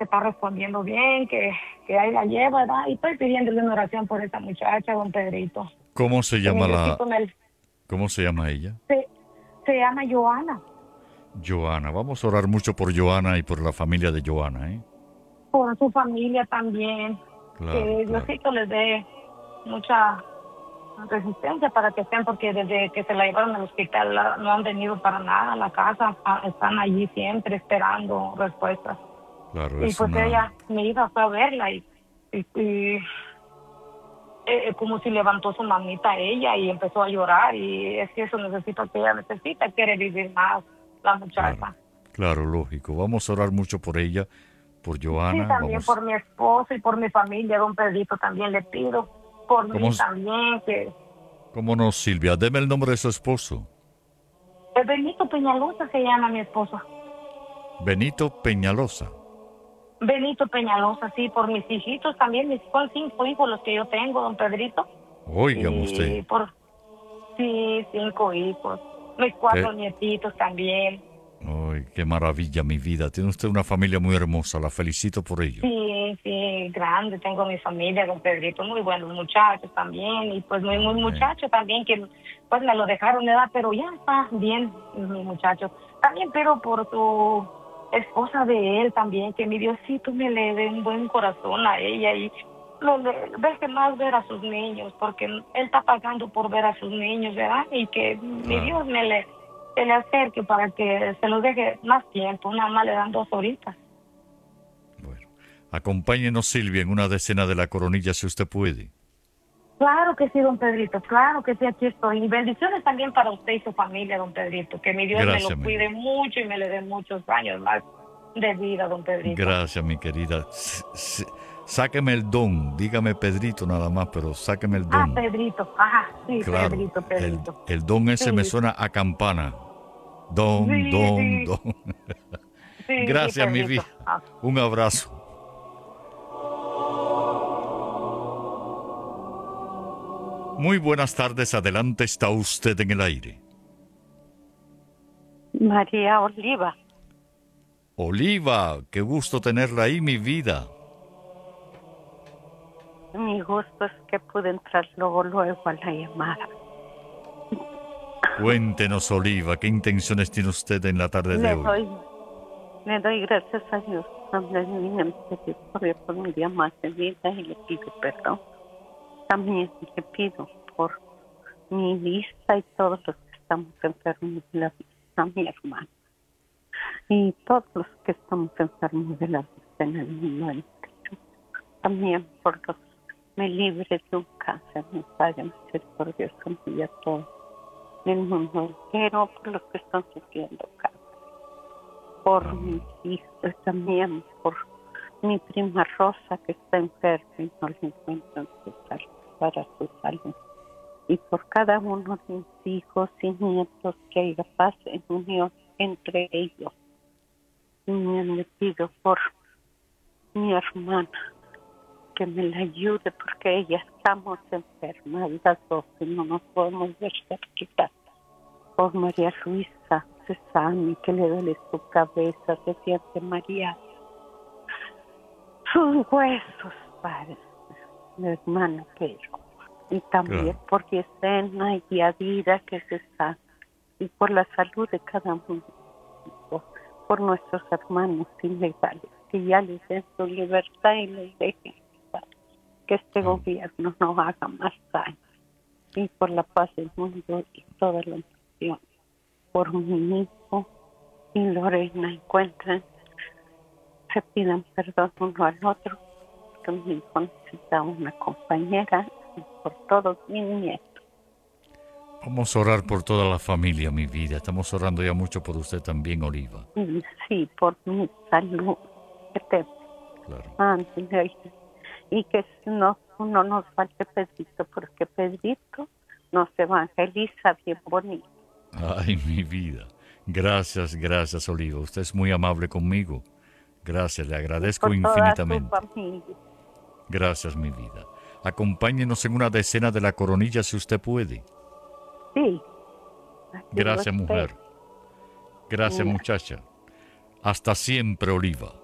está respondiendo bien, que ahí la lleva, ¿verdad? Y estoy pidiéndole una oración por esa muchacha, don Pedrito. ¿Cómo se Que mi llama Diosito me... cómo se llama ella? Se llama Joana, Joana. Vamos a orar mucho por Joana y por la familia de Joana, ¿eh? por su familia también. Claro, Que claro. Diosito les dé mucha resistencia para que estén, porque desde que se la llevaron al hospital no han venido para nada a la casa, están allí siempre esperando respuestas. Claro, Y es pues una... ella, mi hija fue a verla y como si levantó su mamita a ella y empezó a llorar, y es que eso necesita, que ella necesita, quiere vivir más la Claro, muchacha. claro, lógico. Vamos a orar mucho por ella, por Sí, Joana. también por mi esposo y por mi familia, don Pedrito, también le pido, por ¿Cómo, mí también, que cómo no, Silvia? Deme el nombre de su esposo. Benito Peñalosa se llama mi esposo. Benito Peñalosa. Benito Peñalosa, sí, por mis hijitos también, son 5 hijos los que yo tengo, don Pedrito, Óigame usted. y por, sí, 5 hijos, mis Qué, 4 nietitos también. ay, qué maravilla, mi vida. Tiene usted una familia muy hermosa. La felicito por ello. Sí, sí, grande, tengo mi familia, don Pedrito, muy buenos muchachos también, y pues muy Amén. muchacho también, que pues me lo dejaron de edad, pero ya está bien, mi muchacho. También pero por su esposa de él también, que mi Diosito me le dé un buen corazón a ella y deje más ver a sus niños, porque él está pagando por ver a sus niños, ¿verdad? Y que mi Claro. Dios se le acerque para que se los deje más tiempo, nada más le dan 2 horitas. Bueno. Acompáñenos, Silvia, en una decena de la coronilla, si usted puede. Claro que sí, don Pedrito, claro que sí, aquí estoy. Y bendiciones también para usted y su familia, don Pedrito. Que mi Dios me lo Gracias, mi cuide vida. mucho y me le dé muchos años más de vida, don Pedrito. Gracias, mi querida. Sáqueme el don. Dígame Pedrito nada más, pero sáqueme el Ah, don. Pedrito, ajá, sí, Claro, Pedrito, Pedrito. el don ese me Sí, suena a campana. Don, sí, don, sí, don. sí, sí, Gracias, mi vida. Pedrito. Ah, Un abrazo. Muy buenas tardes. Adelante, está usted en el aire. María Oliva, Oliva, qué gusto tenerla ahí, mi vida. mi gusto es que pude entrar luego a la llamada. Cuéntenos, Oliva, ¿qué intenciones tiene usted en la tarde de Le hoy? doy gracias a Dios también por un día más de vida y le pido perdón. También le pido por mi vista y todos los que estamos enfermos de la vista, mi hermano. Y todos los que estamos enfermos de la vista en el mundo entero. También por los me libre de un cáncer, mi Padre misericordioso, y a todos el mundo entero, por los que están sufriendo cáncer. Por mis hijos también, por mi prima Rosa que está enferma y no le encuentran para su salud. Y por cada uno de mis hijos y nietos que haya paz en unión entre ellos. Y me pido por mi hermana que me la ayude porque ella estamos enfermas las dos y no nos podemos ver cerquita. Por María Luisa se sane, que le duele su cabeza, se siente María. Sus huesos, Padre, mi hermana Pedro. Y también Claro. por Yesenia y Adira que se sane. Y por la salud de cada uno. Por nuestros hermanos ilegales, que ya les den su libertad y les dejen que este gobierno no haga más daño. Y por la paz del mundo y toda la nación. Por mi hijo y Lorena encuentren, se pidan perdón uno al otro, porque mi hijo necesita una compañera, y por todos mis nietos. Vamos a orar por toda la familia, mi vida. Estamos orando ya mucho por usted también, Oliva. Sí, por mi salud, que te Claro. mande y que no nos falte Pedrito, porque Pedrito nos evangeliza bien bonito. Ay, mi vida. Gracias, gracias, Oliva. Usted es muy amable conmigo. Gracias, le Y agradezco por toda su infinitamente. familia. Gracias, mi vida. Acompáñenos en una decena de la coronilla si usted puede. Sí, aquí lo Gracias, espero. mujer. Gracias, muchacha. Hasta siempre, Oliva.